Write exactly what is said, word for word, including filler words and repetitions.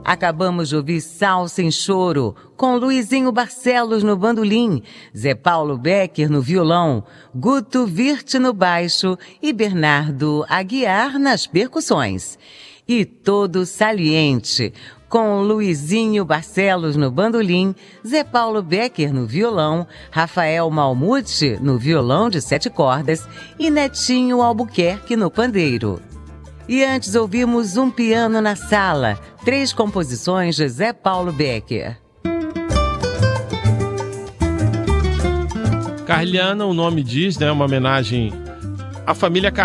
Acabamos de ouvir Salsa em Choro, com Luizinho Barcelos no bandolim, Zé Paulo Becker no violão, Guto Virte no baixo e Bernardo Aguiar nas percussões. E Todo Saliente, com Luizinho Barcelos no bandolim, Zé Paulo Becker no violão, Rafael Malmuth no violão de sete cordas e Netinho Albuquerque no pandeiro. E antes ouvimos Um Piano na Sala, três composições de Zé Paulo Becker. Carliana, o nome diz, né? Uma homenagem à família Carliana.